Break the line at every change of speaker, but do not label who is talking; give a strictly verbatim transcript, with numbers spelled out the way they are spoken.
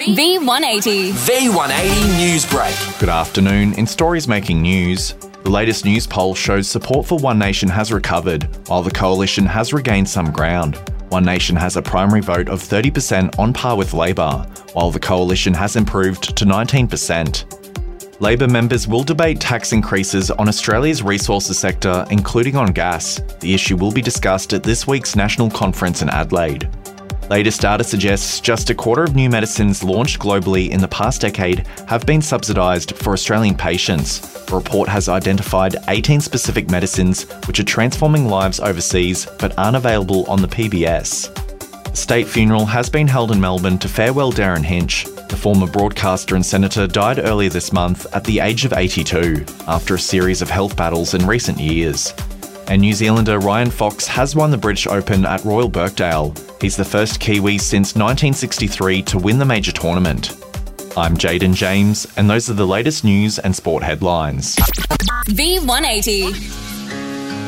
V one eighty.
V one eighty News Break.
Good afternoon. In stories making news, the latest news poll shows support for One Nation has recovered, while the coalition has regained some ground. One Nation has a primary vote of thirty percent on par with Labor, while the coalition has improved to nineteen percent. Labor members will debate tax increases on Australia's resources sector, including on gas. The issue will be discussed at this week's national conference in Adelaide. Latest data suggests just a quarter of new medicines launched globally in the past decade have been subsidised for Australian patients. The report has identified eighteen specific medicines which are transforming lives overseas but aren't available on the P B S. A state funeral has been held in Melbourne to farewell Darren Hinch. The former broadcaster and senator died earlier this month at the age of eighty-two, after a series of health battles in recent years. And New Zealander Ryan Fox has won the British Open at Royal Birkdale. He's the first Kiwi since nineteen sixty-three to win the major tournament. I'm Jaden James, and those are the latest news and sport headlines.
V one eighty.